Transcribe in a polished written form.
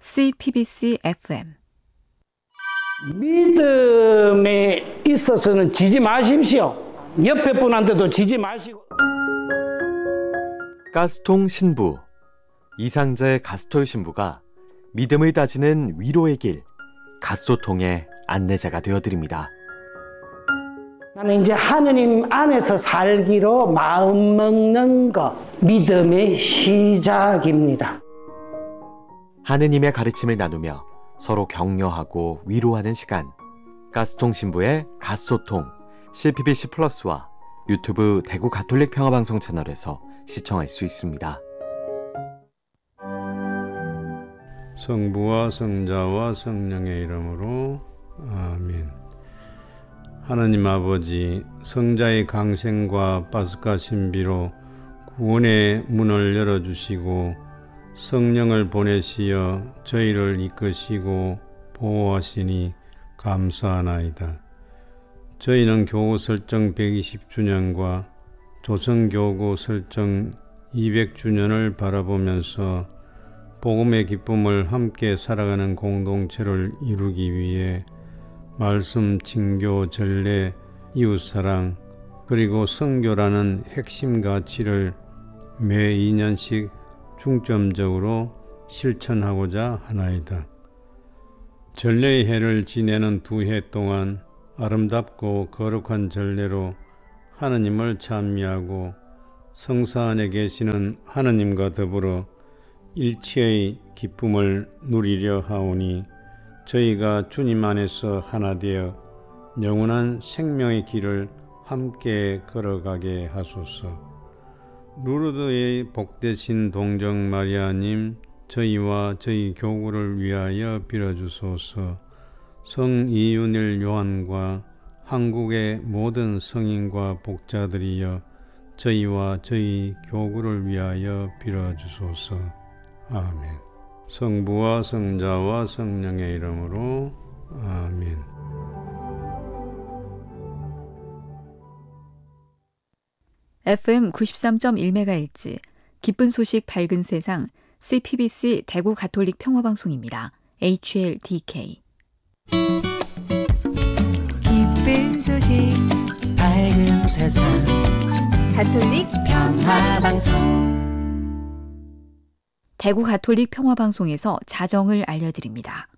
CPBC FM. 믿음에 있어서는 지지 마십시오. 옆에 분한테도 지지 마시고. 가스통 신부, 이상재 가스톨 신부가 믿음을 다지는 위로의 길, 가소통의 안내자가 되어드립니다. 나는 이제 하느님 안에서 살기로 마음 먹는 것, 믿음의 시작입니다. 하느님의 가르침을 나누며 서로 격려하고 위로하는 시간, 가스통 신부의 가소통, CPBC 플러스와 유튜브 대구 가톨릭 평화방송 채널에서 시청할 수 있습니다. 성부와 성자와 성령의 이름으로 아멘. 하나님 아버지, 성자의 강생과 파스카 신비로 구원의 문을 열어주시고 성령을 보내시어 저희를 이끄시고 보호하시니 감사하나이다. 저희는 교구 설정 120주년과 조선교구 설정 200주년을 바라보면서 복음의 기쁨을 함께 살아가는 공동체를 이루기 위해 말씀, 징교, 전례, 이웃사랑, 그리고 선교라는 핵심 가치를 매 2년씩 중점적으로 실천하고자 하나이다. 전례의 해를 지내는 2해 동안 아름답고 거룩한 전례로 하느님을 찬미하고 성사 안에 계시는 하느님과 더불어 일치의 기쁨을 누리려 하오니 저희가 주님 안에서 하나 되어 영원한 생명의 길을 함께 걸어가게 하소서. 루르드의 복되신 동정 마리아님, 저희와 저희 교구를 위하여 빌어주소서. 성 이윤일 요한과 한국의 모든 성인과 복자들이여 저희와 저희 교구를 위하여 빌어주소서. 아멘. 성부와 성자와 성령의 이름으로 아멘. FM 93.1MHz 기쁜 소식 밝은 세상 CPBC 대구 가톨릭 평화방송입니다. HLDK. 기쁜 소식 밝은 세상 가톨릭 평화방송. 대구 가톨릭 평화방송에서 자정을 알려드립니다.